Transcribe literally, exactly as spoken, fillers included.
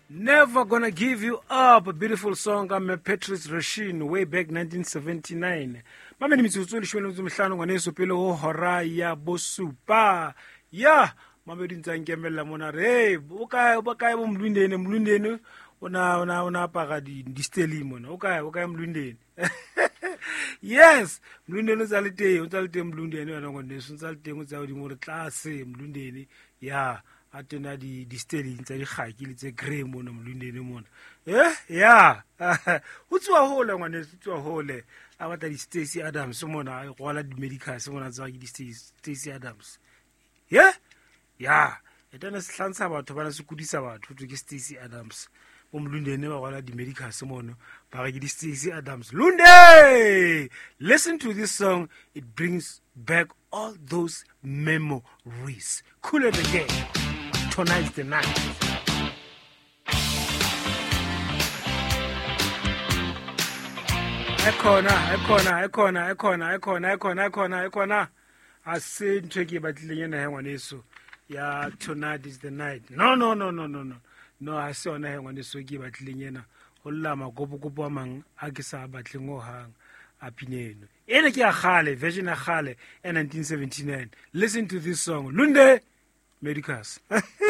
Never Gonna Give You Up, a beautiful song by Patrice Rushen way back nineteen seventy-nine. Mama ni mitsotso le shwele mtso mhlano ngwane so pele ho hora ya bosupa. Ya, mama di ntsa nkemela mona re, o kae o kae bo mlundene mlundene ona ona ona paga di disteli mona. O kae o kae mlundene. Yes, mlundene tsa le teng, o tsa le teng mlundene yona ngwane so tsa le teng o tsa di mo re tlase mlundene. Ya. Atena di di steli ntsa di khaki le tse grey mona mlundene mona eh ya ho tswa hole ngwane ho tswa hole a batla di Stacey Adams mona a gola di medicals mona tsa di Stacey Adams yeah ya etana se hlantsha batho bana se kudisa batho ke Stacey Adams bo mlundene ba gola di medicals mona ba ke di Stacey Adams Lunde. Listen to this song, it brings back all those memories. Cool it again. Tonight's the night. Ekona, ekona, ekona, ekona, ekona, ekona, ekona, ekona. I said to you, but Lena Hangwaneso. Yeah, tonight is the night. No, no, no, no, no, no. No, I saw na Hangwaneso give at Lena. Olama gobo gobo amang agisa batlingo hang apineno. Ene ki a khale, version a khale in nineteen seventy-nine. Listen to this song. Lunde Medicals.